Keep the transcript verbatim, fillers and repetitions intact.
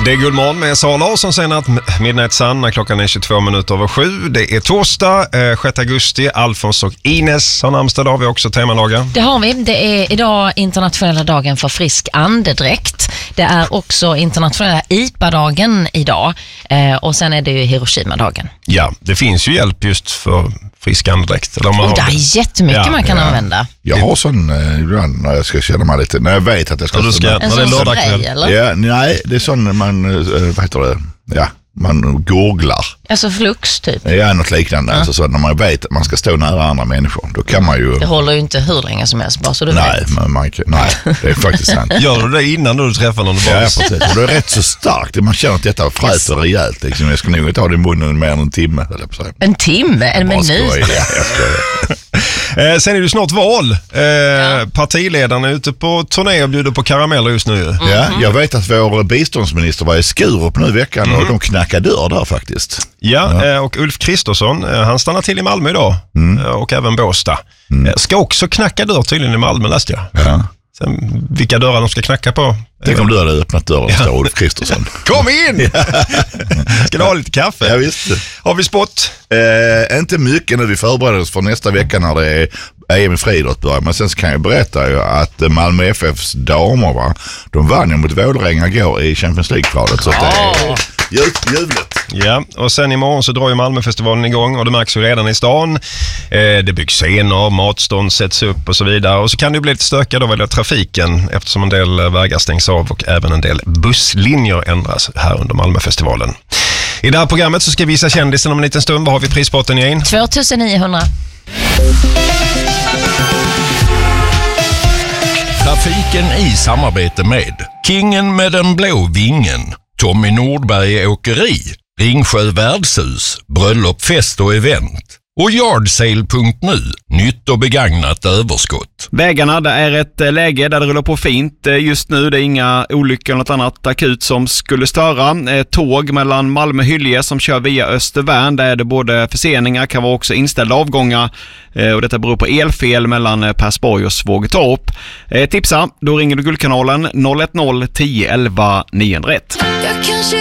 Det är Guldmorgon med Sara Larsson sen att Midnight Sun när klockan är tjugotvå minuter över sju. Det är torsdag, eh, sjätte augusti. Alfons och Ines har namnsdag. Har vi också temadagar. Det har vi. Det är idag internationella dagen för frisk andedräkt. Det är också internationella I P A-dagen idag. Eh, och sen är det ju Hiroshima-dagen. Ja, det finns ju hjälp just för frisk andedräkt. Eller om man och det har... är jättemycket ja, man kan ja. använda. Jag har sån eh, ibland när jag ska känna mig lite, när jag vet att jag ska... Ja, ska en sån spray, eller? Ja, nej, det är sån man, eh, vad heter det? Ja, man googlar. Alltså flux typ? Ja, något liknande. Ja. Alltså, så när man vet att man ska stå nära andra människor, då kan man ju... Det håller ju inte hur länge som helst, bara så du nej, vet. Men man, nej, det är faktiskt sant. Gör du det innan du träffar någon? Ja, precis. Och det är rätt så starkt. Man känner att detta fräter rejält. Liksom. Jag ska nog inte ha det i munnen mer än en timme. Eller på sig. En timme? En minut? Ja, jag skojar. Eh, sen är det snart val. Eh, ja. Partiledarna är ute på turné och bjuder på karameller just nu. Mm. Ja, jag vet att vår biståndsminister var i Skurup nu i veckan mm. och de knackade dörr där faktiskt. Ja, ja. Eh, och Ulf Kristersson, eh, han stannar till i Malmö idag mm. eh, och även Båstad. Mm. Eh, ska också knacka dörr tydligen i Malmö, läste jag. Ja. Sen, vilka dörrar de ska knacka på. Tänk om du hade öppnat dörren och står Ulf Kristersson. Kom in! Ska du ha lite kaffe? Ja, visst. Har vi spott? Eh, inte mycket nu, vi förbereder oss för nästa vecka när det är E M i friidrott börjar. Men sen så kan jag berätta ju att Malmö F F:s damer, va, de vann ju mot Vålerenga går i Champions League-kvalet. Så oh. det är ljuvligt. Ja, och sen imorgon så drar ju Malmöfestivalen igång och det märks ju redan i stan. Eh, det byggs scener, matstånd sätts upp och så vidare. Och så kan det ju bli lite stökigt då vad det trafiken eftersom en del vägar stängs av och även en del busslinjer ändras här under Malmöfestivalen. I det här programmet så ska vi visa kändisen om en liten stund. Vad har vi prispotten igen? tvåtusen-niohundra. Trafiken i samarbete med Kingen med den blå vingen, Tommy Nordberg Åkeri, Ringsjö Värdshus, Bröllop, fest och event och Yardsale punkt nu, nytt och begagnat överskott. Vägarna, det är ett läge där det rullar på fint just nu. Det är inga olyckor eller något annat akut som skulle störa. Tåg mellan Malmö och Hyllie som kör via Östervärn, där är det både förseningar, kan vara också inställda avgångar. Och detta beror på elfel mellan Persborg och Svågertorp. Tipsa, då ringer du Guldkanalen noll ett noll tio elva niohundraett.